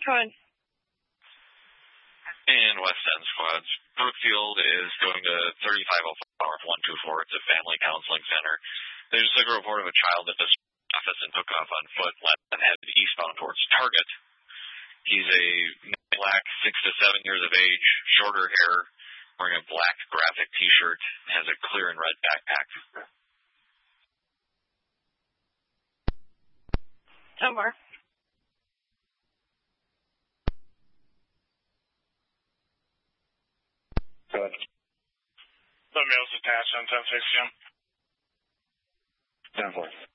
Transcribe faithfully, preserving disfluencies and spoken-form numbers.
Go ahead. In West End squads, Brookfield is going to thirty-five oh four one two four. It's a family counseling center. They just took a report of a child at this office and took off on foot and headed eastbound towards Target. He's a black, six to seven years of age, shorter hair, wearing a black graphic T-shirt, has a clear and red backpack. Somewhere. Good. The mail's attached on ten sixty. ten four.